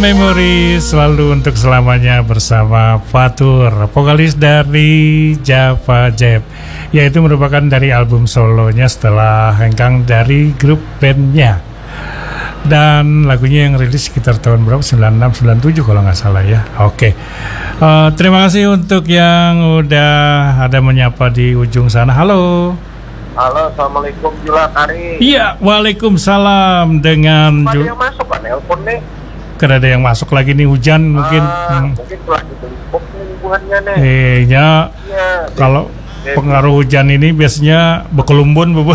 memori selalu untuk selamanya bersama Fatur, vokalis dari Java Jab, yaitu merupakan dari album solonya setelah hengkang dari grup bandnya. Dan lagunya yang rilis sekitar tahun berapa? 96, 97 kalau nggak salah ya. Oke. Terima kasih untuk yang udah ada menyapa di ujung sana. Halo. Halo, assalamualaikum Jula Kari. Iya, waalaikumsalam. Dengan ada yang masuk kan nelpon nih? Kan ada yang masuk lagi nih, hujan mungkin. Mungkin telah dibeli nih hubungannya nih. Ya, kalau Debbie. pengaruh hujan ini biasanya bekelumbun bubur.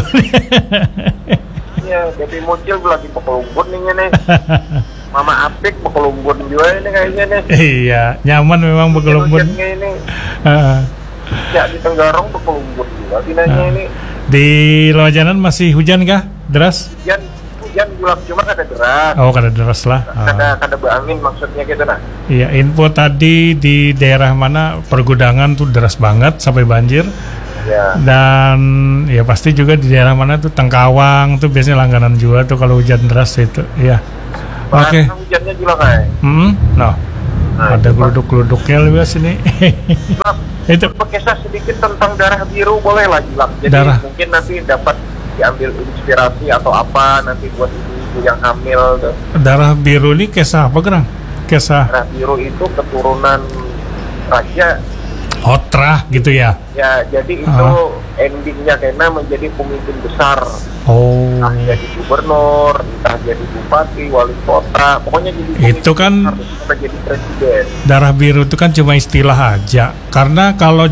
Iya, Debbie Mucil lagi bekelumbun nih. Mama Apik bekelumbun juga ini kayaknya nih. Iya, nyaman memang bekelumbun. Ini. Ya di Tenggarong bekelumbun juga dinanya ini. Di Lojanan masih hujan kah? Deras? Hujan gelap, cuma ada deras. Oh, kada deras lah. Kada berangin maksudnya gitu nah. Iya, info tadi di daerah mana pergudangan tuh deras banget sampai banjir. Ya. Dan ya pasti juga di daerah mana tuh Tengkawang tuh biasanya langganan juga tuh kalau hujan deras itu. Iya. Oke. Hujannya juga kayak. Nah, ada geluduk-geluduknya lebih sini. Itu Kisah sedikit tentang darah biru boleh lah Jilak. Jadi mungkin nanti dapat diambil inspirasi atau apa nanti buat ibu-ibu yang hamil tuh. Darah biru ini kisah apa Gerang? Kisah darah biru itu keturunan raja Hotrah gitu ya? Ya, jadi itu endingnya karena menjadi pemimpin besar. Entah jadi gubernur, entah jadi bupati, wali kota, pokoknya jadi pemimpin itu kan besar, jadi presiden. Darah biru itu kan cuma istilah aja. Karena kalau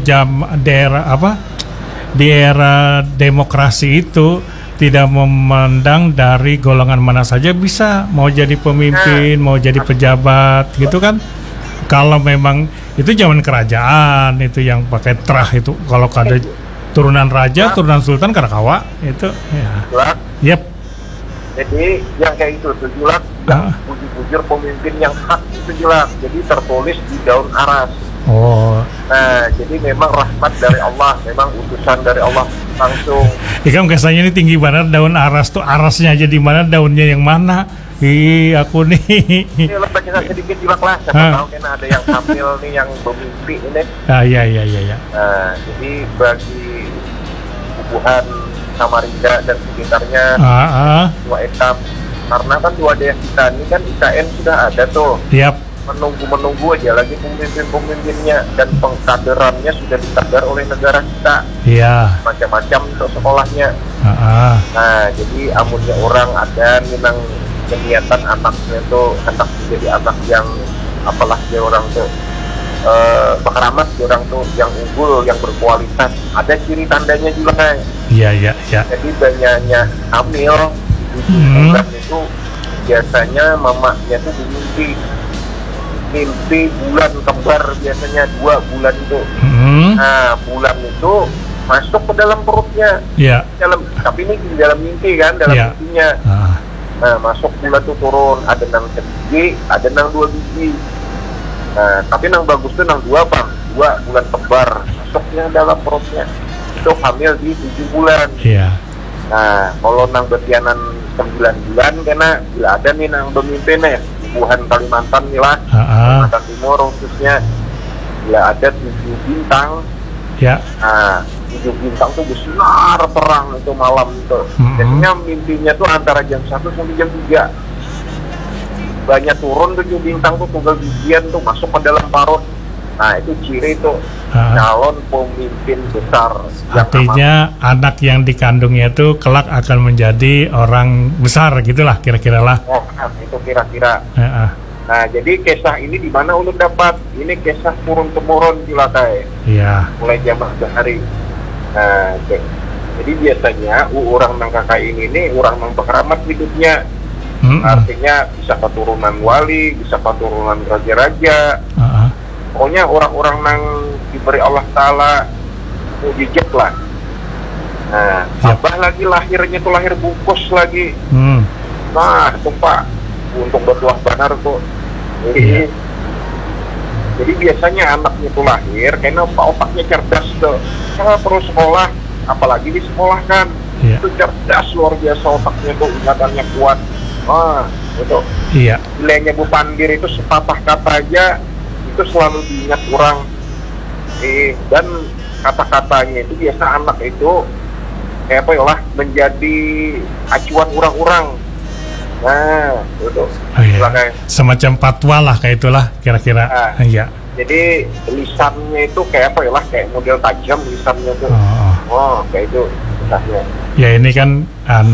di era demokrasi itu tidak memandang dari golongan mana saja bisa mau jadi pemimpin, mau jadi pejabat gitu kan. Kalau memang itu zaman kerajaan itu yang pakai trah itu, kalau ada turunan raja, turunan sultan karakawa itu ya. Yep. Jadi yang kayak itu tuh Julak, bujur pemimpin yang hak itu Julak. Jadi tertulis di daun aras. Nah, jadi memang rahmat dari Allah, memang utusan dari Allah langsung. Ikan kesannya ini tinggi banget daun aras tuh, arasnya aja di mana, daunnya yang mana? Aku nih. Ini lepas kita sedikit Julak lah, siapa tahu kan ada yang hamil nih yang bermimpi ini. Iya. Nah, jadi bagi Bubuhan, Samarinda dan sekitarnya dua etap, karena kan dua daerah kita ini kan IKN sudah ada tuh. Yap. Menunggu aja lagi pemimpin-pemimpinnya dan pengkaderannya sudah dikadar oleh negara kita. Iya. Macam-macam untuk sekolahnya. Nah, jadi amunnya orang ada minang kegiatan anaknya tuh hendak menjadi anak yang apalah dia orang tuh berkeramat, dia orang tuh yang unggul, yang berkualitas. Ada ciri tandanya juga kan. Iya. Jadi banyaknya hamil itu biasanya mamanya tuh mimpi bulan kembar, biasanya 2 bulan itu. Nah, bulan itu masuk ke dalam perutnya. Tapi ini di dalam mimpi kan, dalam mimpinya. Nah, masuk bulan itu turun, ada nang sebiji, ada nang 2 biji. Nah, tapi nang bagus tuh nang 2 bang, 2 bulan kembar masuknya dalam perutnya. Itu hamil di 7 bulan. Nah, kalau nang betianan 9 bulan karena bila ada nih nang pemimpinnya Bubuhan Kalimantan nih lah, Kalimantan Timur khususnya, bila ada 7 bintang. Nah, 7 bintang tuh besar terang itu malam itu. Jadinya mimpinya tuh antara jam 1 sampai jam 3. Banyak turun 7 bintang tuh tunggal bijian tuh masuk ke dalam parut. Nah, itu ciri tuh calon pemimpin besar. Artinya anak yang dikandungnya itu kelak akan menjadi orang besar gitulah kira-kira lah. Itu kira-kira. Nah, jadi kisah ini di mana ulun dapat? Ini kisah turun-temurun Julakai. Mulai zaman sehari. Nah, jadi biasanya orang nang kakak ini nih orang nang berkeramat hidupnya. Artinya bisa keturunan wali, bisa keturunan raja-raja. Pokoknya orang-orang nang diberi Allah Ta'ala mujizat lah. Nah, tambah lagi lahirnya tuh lahir bungkus lagi. Nah, itu Pak, untuk bertuah benar tuh. Jadi biasanya anaknya tuh lahir karena otaknya cerdas tuh. Kalau terus sekolah, apalagi di sekolah kan, itu cerdas luar biasa otaknya tuh, ingatannya kuat. Itu. Iya. Nilainya Bu Pandir itu sepatah kata aja itu selalu diingat orang. Dan kata-katanya itu biasa anak itu kayak apa ya lah, menjadi acuan orang-orang. Nah, itu. Iya. Semacam fatwa lah kayak itulah kira-kira. Iya. Jadi lisannya itu kayak apa ya lah, kayak model tajam lisannya tuh. Kayak itu lisannya. Ya ini kan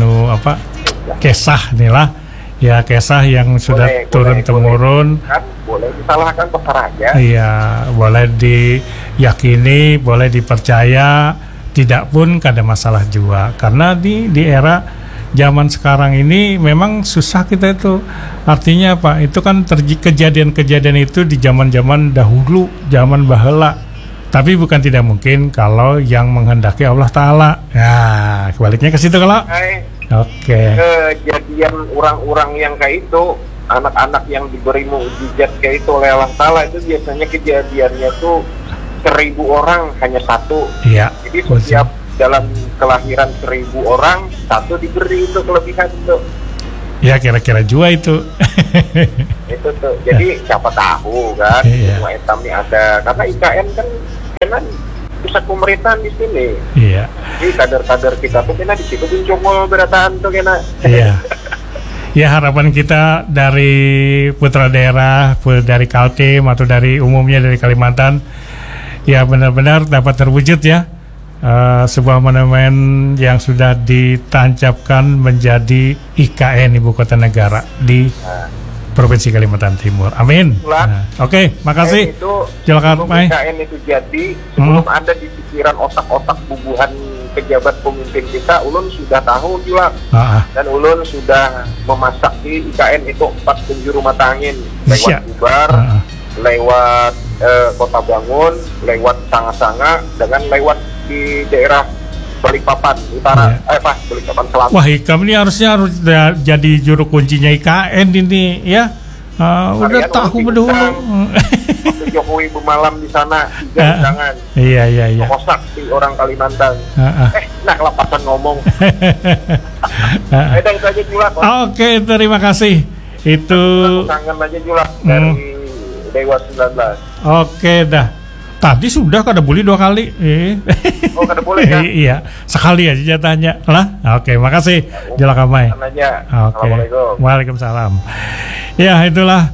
kisah nih lah. Ya kisah yang sudah turun-temurun. Boleh disalahkan Pasaraja. Iya, boleh diyakini, boleh dipercaya, tidak pun kada masalah juga. Karena di era zaman sekarang ini memang susah kita itu. Artinya apa? Itu kan kejadian-kejadian itu di zaman-zaman dahulu, zaman baheula. Tapi bukan tidak mungkin kalau yang menghendaki Allah Ta'ala. Nah, kebaliknya ke situ kalau. Oke. Kejadian orang-orang yang kayak itu, anak-anak yang diberi mukjizat kayak itu oleh Allah Ta'ala, itu biasanya kejadiannya tuh 1000 orang hanya satu. Iya. Jadi setiap dalam kelahiran 1000 orang, satu diberi itu kelebihan itu. Ya kira-kira juga itu. Itu tuh. Jadi siapa tahu kan, semua etamnya ada. Karena IKN kan pusat pemerintahan di sini. Iya. Jadi kader-kader kita tuh kena di situ cungol berataan tuh kena. Iya. Ya harapan kita dari putra daerah, dari Kaltim atau dari umumnya dari Kalimantan, ya benar-benar dapat terwujud ya. Sebuah monumen yang sudah ditancapkan menjadi IKN Ibu Kota Negara di Provinsi Kalimantan Timur. Amin. Oke, makasih. Silakan, IKN itu jadi sebelum ada di pikiran otak-otak bubuhan pejabat pemimpin kita, ulun sudah tahu juga. Dan ulun sudah memasak di IKN itu 4 penjuru mata angin, lewat Bubar, lewat Kota Bangun, lewat Sanga-Sanga, dengan lewat di daerah Balikpapan Utara, Balikpapan Selatan. Wah, kami ini harusnya harus jadi juru kuncinya IKN ini ya. Udah tahu berdua. Waktu Jokowi bermalam di sana, jangan. Iya. Kosak di orang Kalimantan. Kelapasan ngomong. Itu aja Julak. Oke, terima kasih. Itu. Kangen aja Julak dari Dewa 19. Oke, dah. Tadi sudah kada boleh 2 kali. Oh, kada boleh kan? Iya, sekali aja jatahnya lah. Oke, makasih. Julak Amai. Oke. Waalaikumsalam. Ya, itulah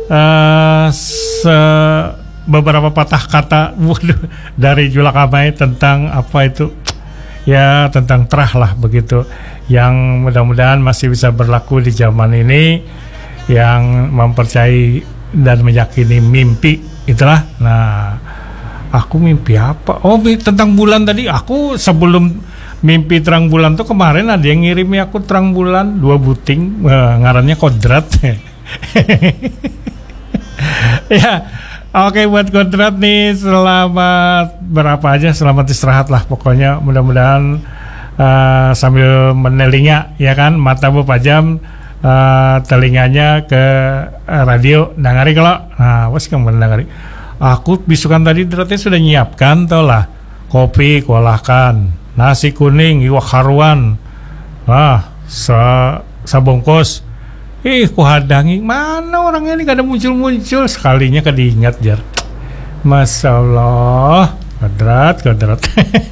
beberapa patah kata dari Julak Amai tentang apa itu. Ya, tentang terah lah begitu. Yang mudah-mudahan masih bisa berlaku di zaman ini, yang mempercayai dan meyakini mimpi itulah. Nah, aku mimpi apa? Oh, tentang bulan tadi. Aku sebelum mimpi terang bulan tuh kemarin ada yang ngirimi aku terang bulan 2 buting, ngarannya Kodrat. Ya, oke, buat Kodrat nih selamat berapa aja, selamat istirahat lah pokoknya. Mudah-mudahan sambil menelinga ya kan, mata bu pajam, telinganya ke radio dangari kalau. Nah, wes kamu dangari. Aku bisukan tadi berarti sudah nyiapkan tau lah, kopi kualahkan, nasi kuning iwak haruan, sabongkos. Ku hadangi, mana orangnya ini kada muncul-muncul, sekalinya kada ingat jar. Masya Allah, Kodrat.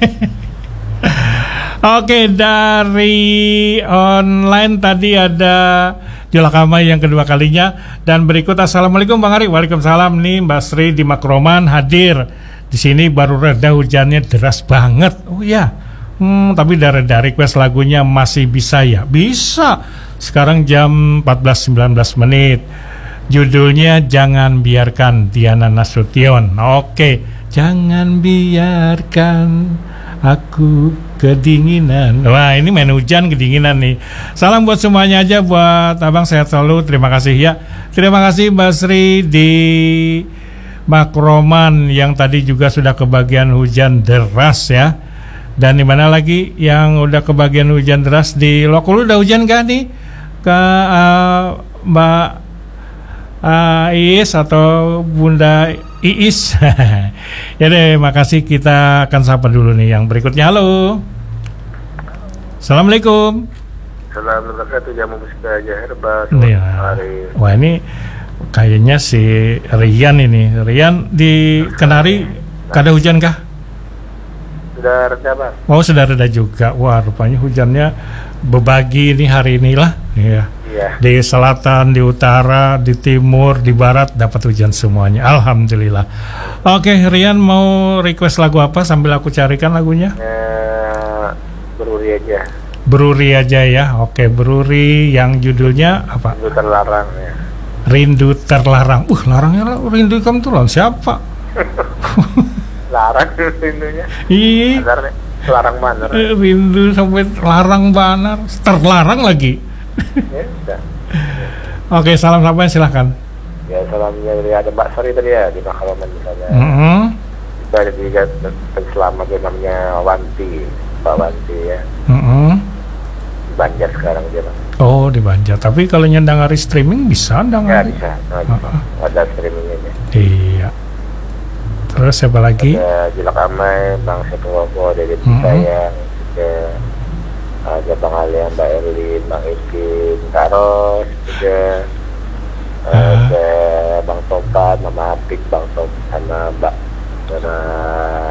Oke, dari online tadi ada Julak Amai yang kedua kalinya. Dan berikut, assalamualaikum Bang Ari. Waalaikumsalam nih, Mbak Sri di Makroman hadir. Di sini baru reda, hujannya deras banget. Oh ya, tapi dari request lagunya masih bisa ya? Bisa. Sekarang jam 14.19 menit. Judulnya Jangan Biarkan, Diana Nasution. Oke, jangan biarkan aku kedinginan. Wah, ini main hujan kedinginan nih. Salam buat semuanya aja, buat Abang sehat selalu. Terima kasih ya. Terima kasih Mbak Sri di Makroman yang tadi juga sudah kebagian hujan deras ya. Dan di mana lagi yang udah kebagian hujan deras di Lokulu udah hujan gak nih? Ke Mbak Iis atau Bunda Iis. Ya deh, makasih. Kita akan sapa dulu nih yang berikutnya. Halo, assalamualaikum. Assalamualaikum warahmatullahi wabarakatuh. Jamu Musika Herba. Iya. Wah, ini kayaknya si Rian ini. Rian di Kenari kada hujan kah? Sudah reda, Bang. Oh, sudah reda juga. Wah, rupanya hujannya berbagi ini hari inilah. Iya. Iya. Di selatan, di utara, di timur, di barat dapat hujan semuanya. Alhamdulillah. Oke, Rian mau request lagu apa sambil aku carikan lagunya? Beruri aja. Beruri aja ya. Oke, Beruri yang judulnya apa? Rindu terlarang ya. Rindu terlarang. Larangnya rindu kamu tuh lawan siapa? Larang rindunya. Ih. Larang banar. Rindu sampai larang banar. Terlarang lagi. Ya, udah. Oke, salam sampai silahkan. Ya, salamnya dari ada Mbak Sari tadi ya di Makalaman misalnya. Kita ada juga selamat dia namanya Wanti, Pak Wanti ya. Di Banjar sekarang dia, Bang. Oh, di Banjar. Tapi kalau nyendangari streaming bisa Ya ndangari? bisa. Ada streamingnya. Iya. Terus siapa lagi? Ada Jilak Amai, Bang Sekowo, Dede Sayang, juga ada Bang Alia, Mbak Erlin, Bang Ikin, Kak Ros, juga ada Bang Topan, Mama Apik, Bang Topan, sama Mbak